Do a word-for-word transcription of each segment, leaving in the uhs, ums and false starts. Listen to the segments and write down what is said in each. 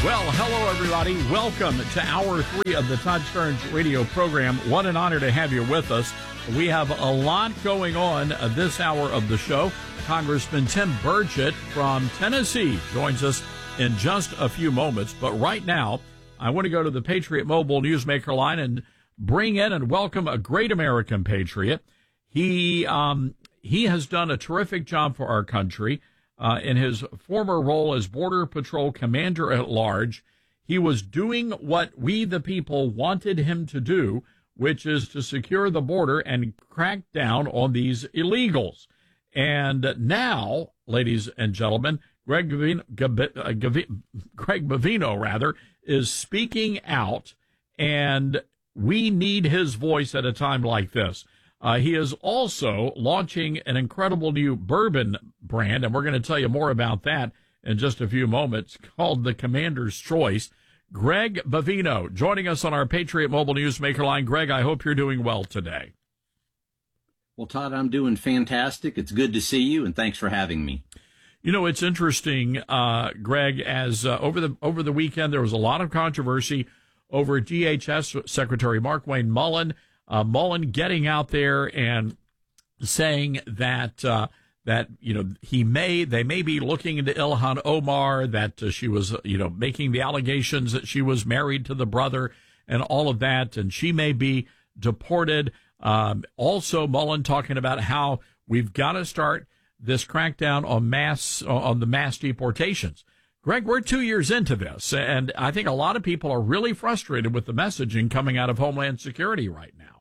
Well, hello, everybody. Welcome to Hour three of the Todd Starnes radio program. What an honor to have you with us. We have a lot going on this hour of the show. Congressman Tim Burchett from Tennessee joins us in just a few moments. But right now, I want to go to the Patriot Mobile Newsmaker line and bring in and welcome a great American patriot. He um, he has done a terrific job for our country. Uh, in his former role as Border Patrol Commander at Large, he was doing what we, the people, wanted him to do, which is to secure the border and crack down on these illegals. And now, ladies and gentlemen, Greg Bavino, Greg Bavino rather, is speaking out, and we need his voice at a time like this. Uh, he is also launching an incredible new bourbon brand, and we're going to tell you more about that in just a few moments, called the Commander's Choice. Greg Bavino joining us on our Patriot Mobile Newsmaker line. Greg, I hope you're doing well today. Well, Todd, I'm doing fantastic. It's good to see you, and thanks for having me. You know, it's interesting, uh, Greg, as uh, over the over the weekend, there was a lot of controversy over D H S Secretary Markwayne Mullin. Uh, Mullin getting out there and saying that, uh, that, you know, he may, they may be looking into Ilhan Omar, that uh, she was, you know, making the allegations that she was married to the brother and all of that, and she may be deported. Um, also, Mullin talking about how we've got to start this crackdown on mass, on the mass deportations. Greg, we're two years into this, and I think a lot of people are really frustrated with the messaging coming out of Homeland Security right now.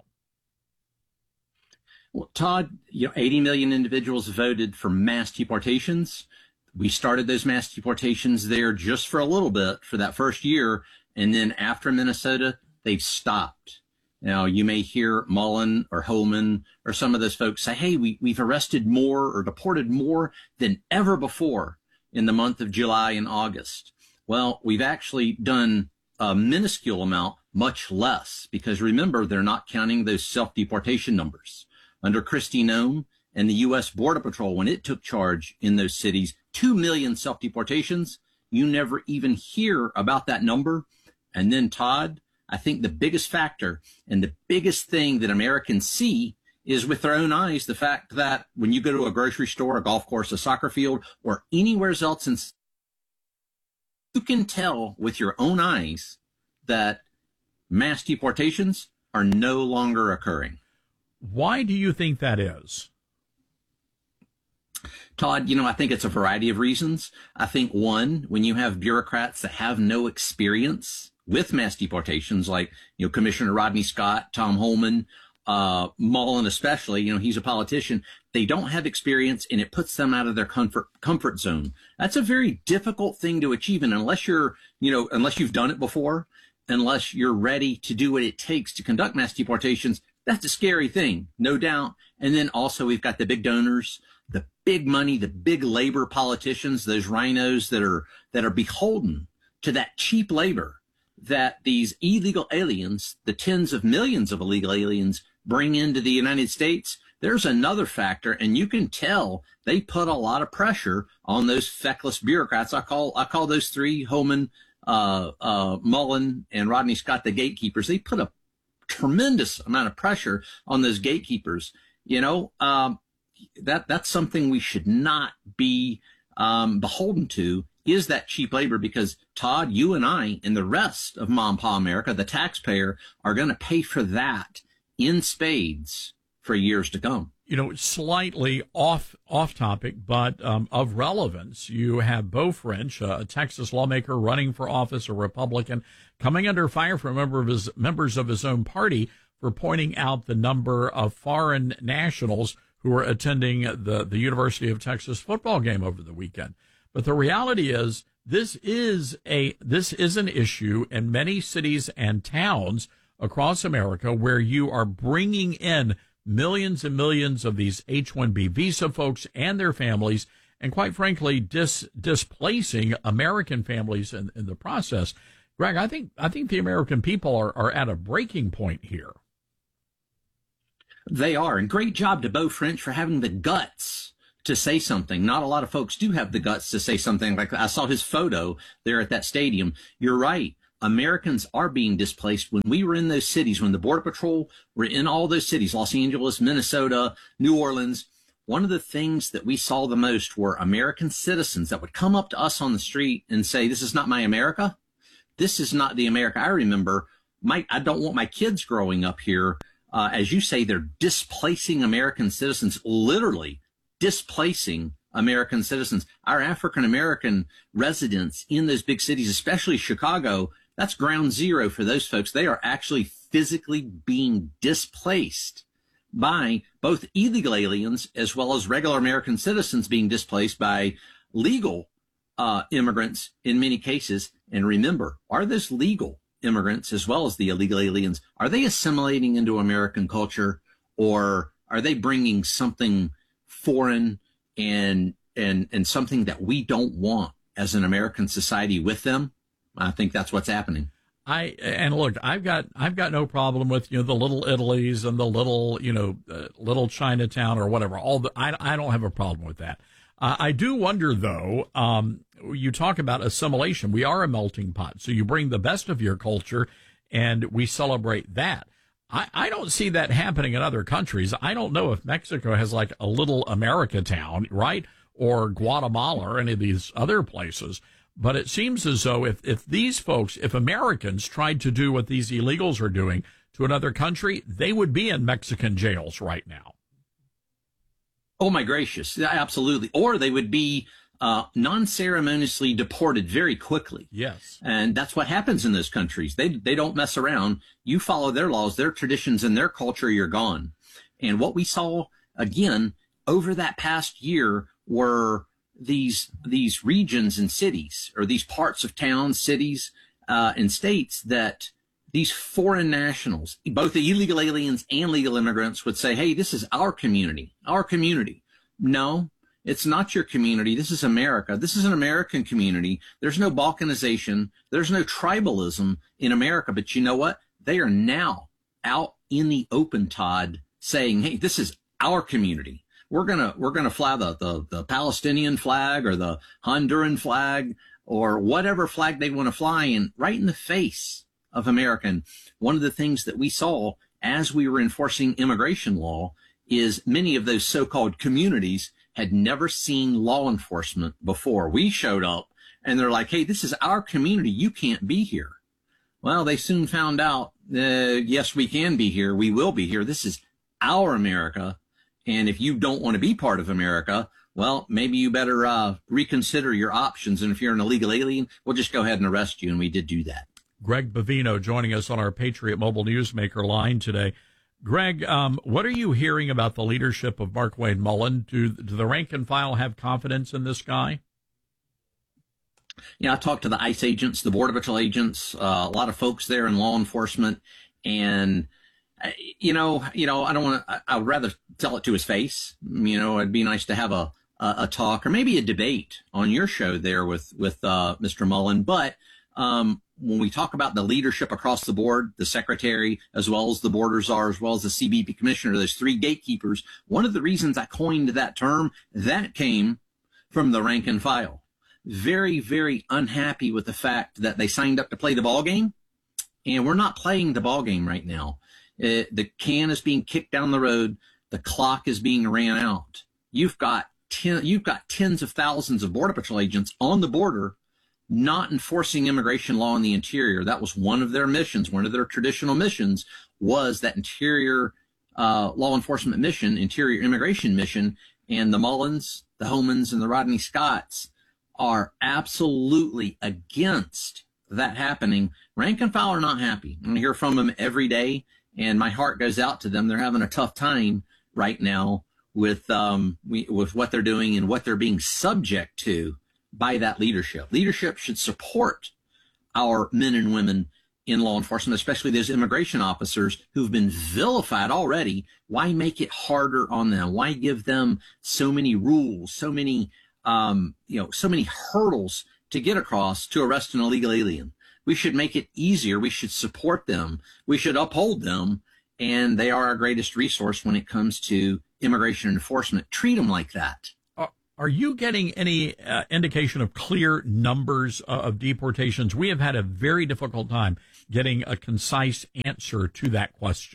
Well, Todd, you know, eighty million individuals voted for mass deportations. We started those mass deportations there just for a little bit for that first year, and then after Minnesota, they've stopped. Now, you may hear Mullin or Holman or some of those folks say, hey, we, we've arrested more or deported more than ever before in the month of July and August. Well, we've actually done a minuscule amount, much less, because remember, they're not counting those self-deportation numbers. Under Kristi Noem and the U S Border Patrol, when it took charge in those cities, two million self-deportations, you never even hear about that number. And then, Todd, I think the biggest factor and the biggest thing that Americans see is with their own eyes, the fact that when you go to a grocery store, a golf course, a soccer field, or anywhere else, in, you can tell with your own eyes that mass deportations are no longer occurring. Why do you think that is? Todd, you know, I think it's a variety of reasons. I think, one, when you have bureaucrats that have no experience with mass deportations, like, you know, Commissioner Rodney Scott, Tom Holman, uh, Mullin especially, you know, he's a politician, they don't have experience, and it puts them out of their comfort, comfort zone. That's a very difficult thing to achieve. And unless you're, you know, unless you've done it before, unless you're ready to do what it takes to conduct mass deportations, that's a scary thing, no doubt. And then also we've got the big donors, the big money, the big labor politicians, those rhinos that are, that are beholden to that cheap labor that these illegal aliens, the tens of millions of illegal aliens, bring into the United States. There's another factor, and you can tell they put a lot of pressure on those feckless bureaucrats. I call, I call those three, Holman, uh, uh, Mullin, and Rodney Scott, the gatekeepers. They put a tremendous amount of pressure on those gatekeepers. You know, um, that, that's something we should not be, um, beholden to, is that cheap labor, because Todd, you and I and the rest of Mom and Pa America, the taxpayer, are going to pay for that in spades for years to come. You know, slightly off off topic, but um, of relevance. You have Beau French, a Texas lawmaker running for office, a Republican, coming under fire from a member of his members of his own party for pointing out the number of foreign nationals who were attending the the University of Texas football game over the weekend. But the reality is, this is a this is an issue in many cities and towns across America where you are bringing in millions and millions of these H one B visa folks and their families, and quite frankly, dis, displacing American families in, in the process. Greg, I think I think the American people are, are at a breaking point here. They are, and great job to Beau French for having the guts to say something. Not a lot of folks do have the guts to say something like, I saw his photo there at that stadium. You're right. Americans are being displaced. When we were in those cities, when the Border Patrol were in all those cities, Los Angeles, Minnesota, New Orleans, one of the things that we saw the most were American citizens that would come up to us on the street and say, this is not my America. This is not the America I remember. My, I don't want my kids growing up here. Uh, as you say, they're displacing American citizens, literally displacing American citizens. Our African-American residents in those big cities, especially Chicago, that's ground zero for those folks. They are actually physically being displaced by both illegal aliens as well as regular American citizens being displaced by legal uh, immigrants in many cases. And remember, are those legal immigrants as well as the illegal aliens, are they assimilating into American culture, or are they bringing something foreign and and and something that we don't want as an American society with them? I think that's what's happening. I and look, I've got I've got no problem with, you know, the little Italies and the little, you know, uh, little Chinatown or whatever. All the I I don't have a problem with that. Uh, I do wonder though. Um, you talk about assimilation. We are a melting pot, so you bring the best of your culture, and we celebrate that. I, I don't see that happening in other countries. I don't know if Mexico has like a little America town, right? Or Guatemala or any of these other places. But it seems as though if, if these folks, if Americans tried to do what these illegals are doing to another country, they would be in Mexican jails right now. Oh, my gracious. Absolutely. Or they would be uh, non-ceremoniously deported very quickly. Yes. And that's what happens in those countries. They they don't mess around. You follow their laws, their traditions, and their culture, you're gone. And what we saw, again, over that past year were these these regions and cities, or these parts of towns, cities, uh, and states that these foreign nationals, both the illegal aliens and legal immigrants, would say, hey, this is our community, our community. No, it's not your community. This is America. This is an American community. There's no balkanization. There's no tribalism in America. But you know what? They are now out in the open, Todd, saying, hey, this is our community. We're gonna we're gonna fly the, the the Palestinian flag or the Honduran flag or whatever flag they want to fly in, right in the face of America. And one of the things that we saw as we were enforcing immigration law is many of those so-called communities had never seen law enforcement before. We showed up and they're like, hey, this is our community. You can't be here. Well, they soon found out, uh, yes, we can be here. We will be here. This is our America. And if you don't want to be part of America, well, maybe you better uh, reconsider your options. And if you're an illegal alien, we'll just go ahead and arrest you. And we did do that. Greg Bavino joining us on our Patriot Mobile Newsmaker line today. Greg, um, what are you hearing about the leadership of Markwayne Mullin? Do, do the rank and file have confidence in this guy? Yeah, I talked to the ICE agents, the Border Patrol agents, uh, a lot of folks there in law enforcement. And, uh, you know, you know, I don't want to, I would rather tell it to his face. You know, it'd be nice to have a, a, a talk or maybe a debate on your show there with, with uh, Mister Mullin. But um, when we talk about the leadership across the board, the secretary, as well as the border czar, as well as the C B P commissioner, those three gatekeepers, one of the reasons I coined that term, that came from the rank and file. Very, very unhappy with the fact that they signed up to play the ball game, and we're not playing the ball game right now. Uh, the can is being kicked down the road. The clock is being ran out. You've got ten, you've got tens of thousands of Border Patrol agents on the border not enforcing immigration law in the interior. That was one of their missions. One of their traditional missions was that interior uh, law enforcement mission, interior immigration mission. And the Mullins, the Homans, and the Rodney Scotts are absolutely against that happening. Rank and file are not happy. I hear from them every day, and my heart goes out to them. They're having a tough time right now with um, we, with what they're doing and what they're being subject to by that leadership. Leadership should support our men and women in law enforcement, especially those immigration officers who've been vilified already. Why make it harder on them? Why give them so many rules, so many, um, you know, so many hurdles to get across to arrest an illegal alien? We should make it easier. We should support them. We should uphold them. And they are our greatest resource when it comes to immigration enforcement. Treat them like that. Are you getting any uh, indication of clear numbers uh, of deportations? We have had a very difficult time getting a concise answer to that question.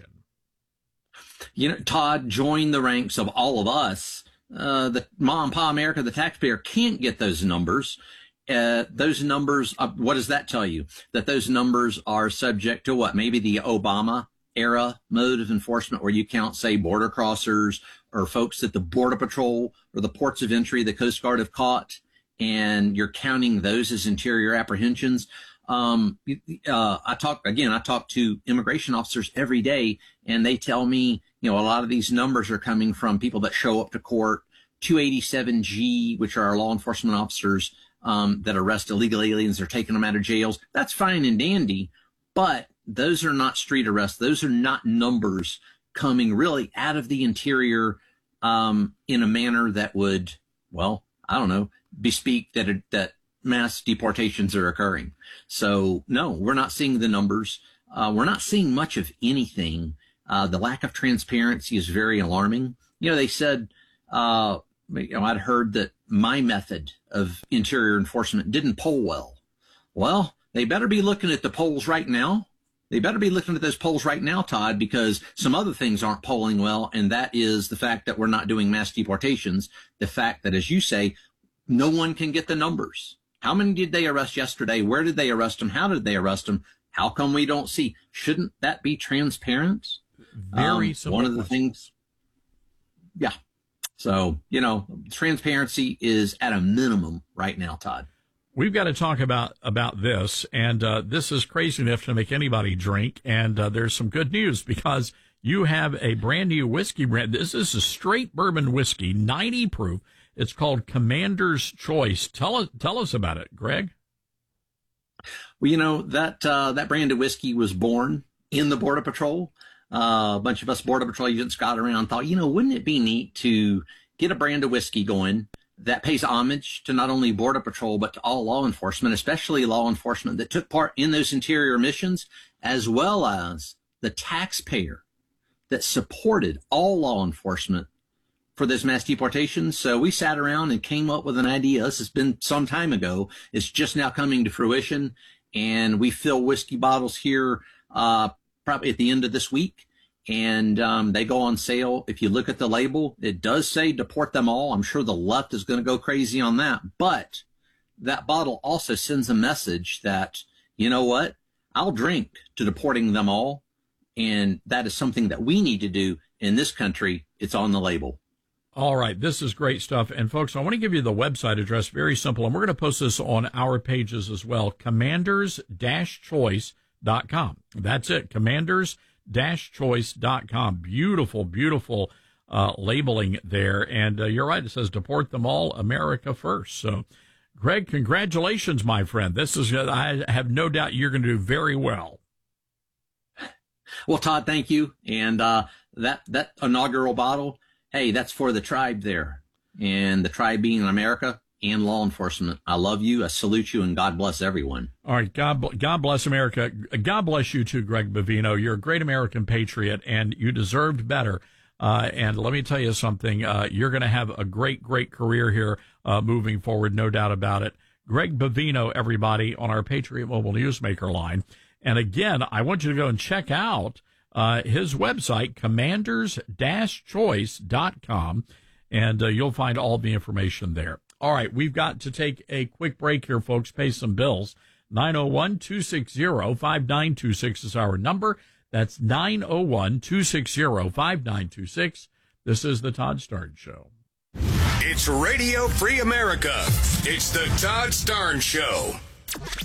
You know, Todd, join the ranks of all of us. Uh, the mom and pa America, the taxpayer, can't get those numbers. Uh, those numbers, uh, what does that tell you? That those numbers are subject to what? Maybe the Obama era mode of enforcement where you count, say, border crossers or folks at the Border Patrol or the ports of entry the Coast Guard have caught, and you're counting those as interior apprehensions. Um, uh, I talk, again, I talk to immigration officers every day, and they tell me, you know, a lot of these numbers are coming from people that show up to court, two eighty-seven G, which are our law enforcement officers um, that arrest illegal aliens. They're taking them out of jails. That's fine and dandy, but those are not street arrests. Those are not numbers coming really out of the interior um, in a manner that would, well, I don't know, bespeak that it, that mass deportations are occurring. So, no, we're not seeing the numbers. Uh, we're not seeing much of anything. Uh, the lack of transparency is very alarming. You know, they said, uh, you know, I'd heard that my method of interior enforcement didn't poll well. Well, they better be looking at the polls right now. They better be looking at those polls right now, Todd, because some other things aren't polling well, and that is the fact that we're not doing mass deportations, the fact that, as you say, no one can get the numbers. How many did they arrest yesterday? Where did they arrest them? How did they arrest them? How come we don't see? Shouldn't that be transparent? Very um, simple. One of the question. things. Yeah. So, you know, transparency is at a minimum right now, Todd. We've got to talk about, about this, and uh, this is crazy enough to make anybody drink, and uh, there's some good news because you have a brand new whiskey brand. This is a straight bourbon whiskey, ninety proof. It's called Commander's Choice. Tell us, tell us about it, Greg. Well, you know, that uh, that brand of whiskey was born in the Border Patrol. Uh, a bunch of us Border Patrol agents got around, thought, you know, wouldn't it be neat to get a brand of whiskey going that pays homage to not only Border Patrol, but to all law enforcement, especially law enforcement that took part in those interior missions, as well as the taxpayer that supported all law enforcement for those mass deportations. So we sat around and came up with an idea. This has been some time ago. It's just now coming to fruition. And we fill whiskey bottles here uh, probably at the end of this week. And um, they go on sale. If you look at the label, it does say deport them all. I'm sure the left is going to go crazy on that. But that bottle also sends a message that, you know what, I'll drink to deporting them all. And that is something that we need to do in this country. It's on the label. All right. This is great stuff. And folks, I want to give you the website address. Very simple. And we're going to post this on our pages as well. commanders dash choice dot com. That's it. commanders dash choice dot com. Beautiful, beautiful uh, labeling there. And uh, you're right. It says deport them all, America first. So, Greg, congratulations, my friend. This is, uh, I have no doubt you're going to do very well. Well, Todd, thank you. And uh, that, that inaugural bottle, hey, that's for the tribe there. And the tribe being in America and law enforcement. I love you. I salute you, and God bless everyone. All right. God, God bless America. God bless you too, Greg Bavino. You're a great American patriot, and you deserved better. Uh, and let me tell you something. Uh, you're going to have a great, great career here uh, moving forward, no doubt about it. Greg Bavino, everybody, on our Patriot Mobile Newsmaker line. And again, I want you to go and check out uh, his website, commanders dash choice dot com, and uh, you'll find all the information there. All right, we've got to take a quick break here, folks, pay some bills. nine oh one, two six zero, five nine two six is our number. That's nine oh one, two six zero, five nine two six. This is the Todd Starnes Show. It's Radio Free America. It's the Todd Starnes Show.